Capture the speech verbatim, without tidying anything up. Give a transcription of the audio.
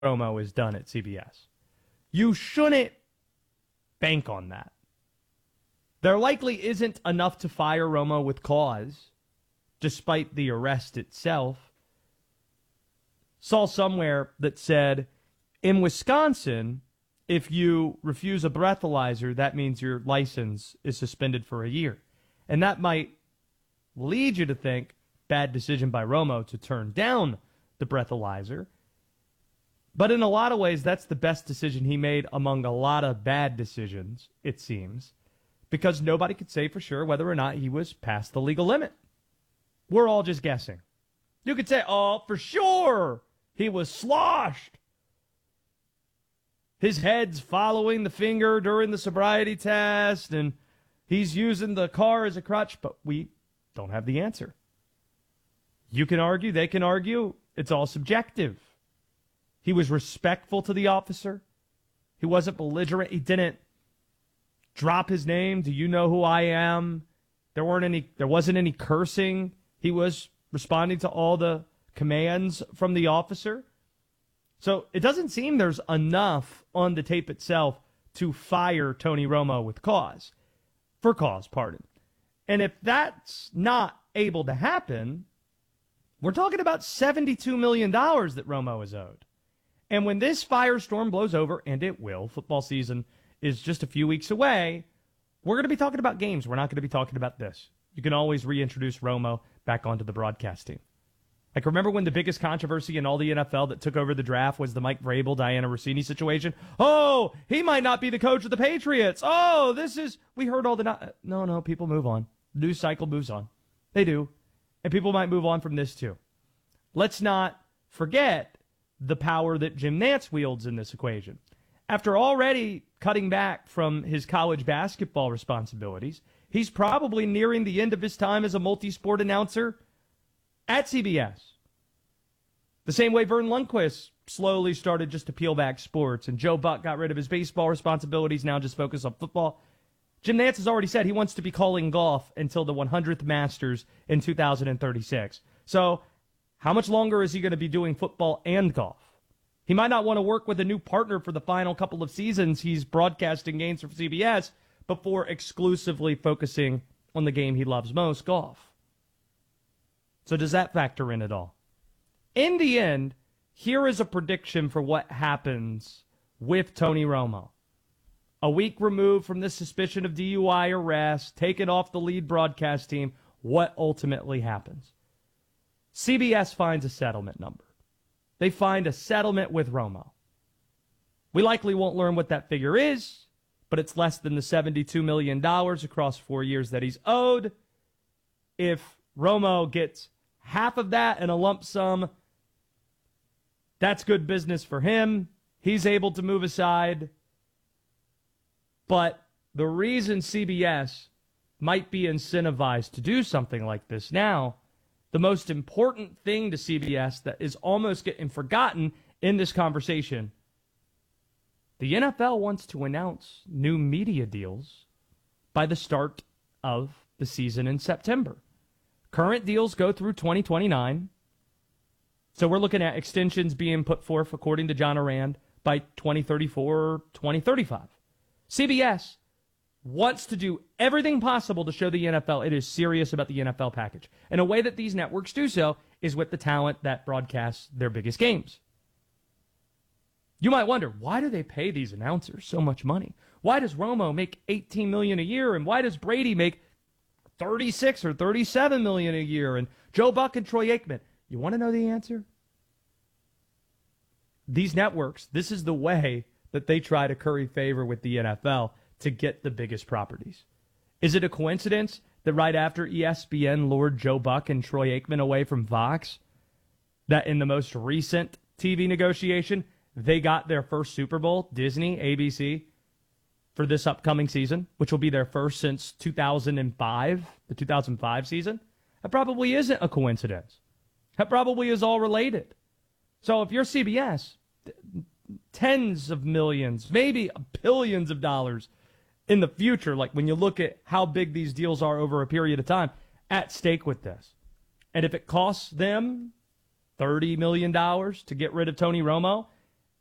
Romo is done at C B S. You shouldn't bank on that. There likely isn't enough to fire Romo with cause, despite the arrest itself. Saw somewhere that said, in Wisconsin, if you refuse a breathalyzer, that means your license is suspended for a year. And that might lead you to think, bad decision by Romo to turn down the breathalyzer. But in a lot of ways, that's the best decision he made among a lot of bad decisions, it seems, because nobody could say for sure whether or not he was past the legal limit. We're all just guessing. You could say, oh, for sure, he was sloshed. His head's following the finger during the sobriety test, and he's using the car as a crutch, but we don't have the answer. You can argue, they can argue, it's all subjective. He was respectful to the officer. He wasn't belligerent. He didn't drop his name. Do you know who I am? There weren't any, there wasn't any cursing. He was responding to all the commands from the officer. So it doesn't seem there's enough on the tape itself to fire Tony Romo with cause. For cause, pardon. And if that's not able to happen, we're talking about seventy-two million dollars that Romo is owed. And when this firestorm blows over, and it will, football season is just a few weeks away, we're going to be talking about games. We're not going to be talking about this. You can always reintroduce Romo back onto the broadcast team. Like, remember when the biggest controversy in all the N F L that took over the draft was the Mike Vrabel, Diana Rossini situation? Oh, he might not be the coach of the Patriots. Oh, this is, we heard all the, no, no, no people move on. The news cycle moves on. They do. And people might move on from this too. Let's not forget the power that Jim Nantz wields in this equation. After already cutting back from his college basketball responsibilities, he's probably nearing the end of his time as a multi-sport announcer at C B S. The same way Vern Lundquist slowly started just to peel back sports, and Joe Buck got rid of his baseball responsibilities, now just focus on football. Jim Nantz has already said he wants to be calling golf until the one hundredth Masters in two thousand thirty-six. So how much longer is he going to be doing football and golf? He might not want to work with a new partner for the final couple of seasons he's broadcasting games for C B S before exclusively focusing on the game he loves most, golf. So does that factor in at all? In the end, here is a prediction for what happens with Tony Romo. A week removed from the suspicion of D U I arrest, taken off the lead broadcast team, what ultimately happens? C B S finds a settlement number. They find a settlement with Romo. We likely won't learn what that figure is, but it's less than the seventy-two million dollars across four years that he's owed. If Romo gets half of that in a lump sum, that's good business for him. He's able to move aside. But the reason C B S might be incentivized to do something like this now, the most important thing to C B S that is almost getting forgotten in this conversation, the N F L wants to announce new media deals by the start of the season in September. Current deals go through twenty twenty-nine. So we're looking at extensions being put forth, according to John Ourand, by twenty thirty-four, twenty thirty-five. C B S wants to do everything possible to show the N F L it is serious about the N F L package. And a way that these networks do so is with the talent that broadcasts their biggest games. You might wonder, why do they pay these announcers so much money? Why does Romo make eighteen million dollars a year, and why does Brady make thirty-six or thirty-seven million dollars a year, and Joe Buck and Troy Aikman? You want to know the answer? These networks, this is the way that they try to curry favor with the N F L to get the biggest properties. Is it a coincidence that right after E S P N lured Joe Buck and Troy Aikman away from Fox, that in the most recent T V negotiation, they got their first Super Bowl, Disney, A B C, for this upcoming season, which will be their first since two thousand five, the two thousand five season? That probably isn't a coincidence. That probably is all related. So if you're C B S, tens of millions, maybe billions of dollars in the future, like when you look at how big these deals are over a period of time, at stake with this. And if it costs them thirty million dollars to get rid of Tony Romo,